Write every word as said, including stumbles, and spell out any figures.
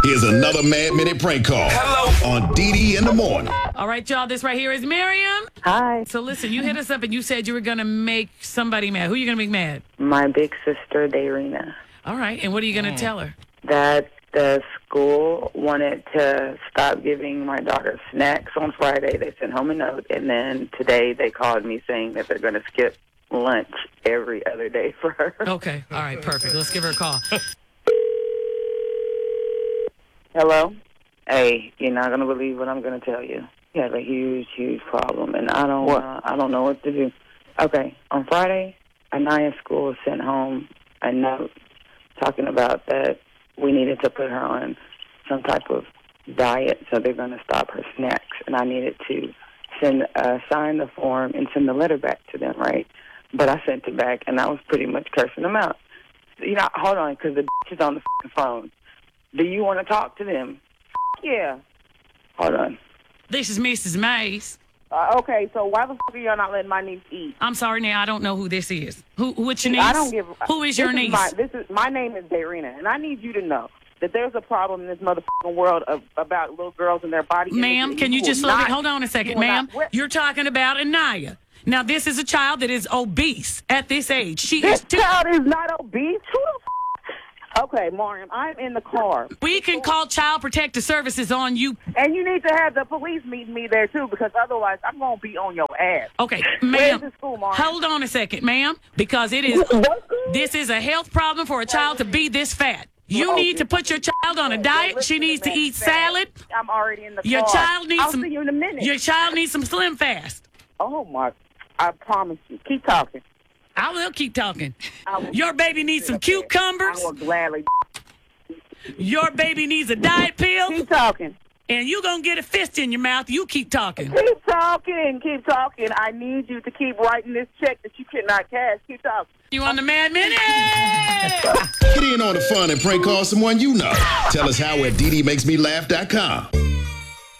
Here's another Mad Minute prank call. Hello. On D D in the morning. All right, y'all. This right here is Miriam. Hi. So listen, you hit us up and you said you were going to make somebody mad. Who are you going to make mad? My big sister, Dayrina. All right. And what are you going to tell her? That the school wanted to stop giving my daughter snacks on Friday. They sent home a note, and then today they called me saying that they're going to skip lunch every other day for her. Okay. All right. Perfect. Let's give her a call. Hello? Hey, you're not going to believe what I'm going to tell you. He has a huge, huge problem, and I don't uh, I don't know what to do. Okay, on Friday, Anaya School sent home a note talking about that we needed to put her on some type of diet, so they're going to stop her snacks, and I needed to send uh, sign the form and send the letter back to them, right? But I sent it back, and I was pretty much cursing them out. You know, hold on, because the bitch is on the f***ing phone. Do you want to talk to them? Yeah. Hold on. This is Missus Mays. Uh, okay, so why the f*** are y'all not letting my niece eat? I'm sorry, now I don't know who this is. Who? What's your niece? I don't give. Who is this your niece? Is my, this is my name is Dayrina, and I need you to know that there's a problem in this motherfucking world of, about little girls and their body. Ma'am, image. can you just slow not, it? Hold on a second, will ma'am. not- You're talking about Anaya. Now, this is a child that is obese at this age. She This is too. child is not obese. Who the f- Okay, Mariam, I'm in the car. We can call Child Protective Services on you. And you need to have the police meet me there, too, because otherwise I'm going to be on your ass. Okay, Where's ma'am. the school, Mariam? Hold on a second, ma'am, because it is. This is a health problem for a child to be this fat. You need to put your child on a diet. She needs to eat salad. I'm already in the Your car. child needs I'll some. see you in a minute. Your child needs some Slim Fast. Oh, my. I promise you. Keep talking. I will keep talking. I will- Your baby needs some cucumbers. I will gladly. Your baby needs a diet pill. Keep talking. And you gonna get a fist in your mouth. You keep talking. Keep talking. Keep talking. I need you to keep writing this check that you cannot cash. Keep talking. You on the Mad Minute? Get in on the fun and prank call someone you know. Tell us how at D D makes me laugh dot com.